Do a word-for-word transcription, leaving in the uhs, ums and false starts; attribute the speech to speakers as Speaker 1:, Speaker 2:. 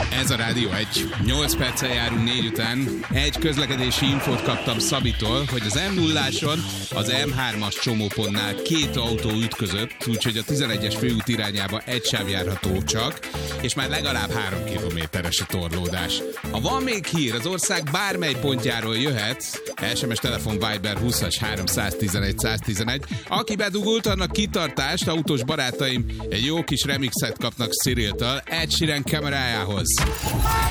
Speaker 1: Ez a Rádió egy. nyolc perccel járunk négy után. Egy közlekedési infót kaptam Szabitól, hogy az em nulláson az em hármas csomópontnál két autó ütközött, úgyhogy a tizenegyes főút irányába egy sáv járható csak, és már legalább három kilométeres a torlódás. Ha van még hír, az ország bármely pontjáról jöhet, es em es, telefon, Viber húszas három tizenegy száztizenegy. Aki bedugult, annak kitartást, autós barátaim egy jó kis remixet kapnak Cyriltől Ed Sheeran kamerájához.